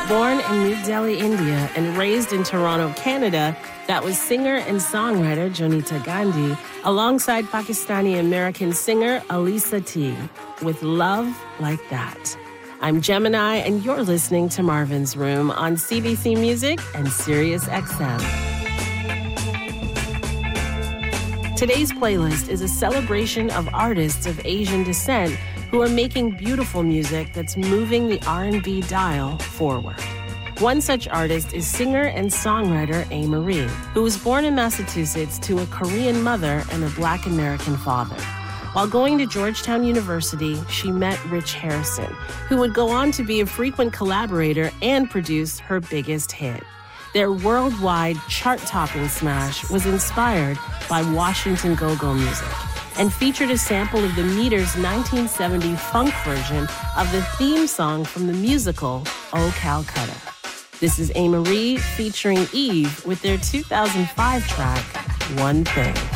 Born in New Delhi, India, and raised in Toronto, Canada, that was singer and songwriter Jonita Gandhi, alongside Pakistani-American singer Alisa T, with Love Like That. I'm Gemini, and you're listening to Marvin's Room on CBC Music and Sirius XM. Today's playlist is a celebration of artists of Asian descent who are making beautiful music that's moving the R&B dial forward. One such artist is singer and songwriter A.Marie, who was born in Massachusetts to a Korean mother and a Black American father. While going to Georgetown University, she met Rich Harrison, who would go on to be a frequent collaborator and produce her biggest hit. Their worldwide chart-topping smash was inspired by Washington Go-Go music and featured a sample of the Meters' 1970 funk version of the theme song from the musical Oh Calcutta. This is A.Marie featuring Eve with their 2005 track, One Thing.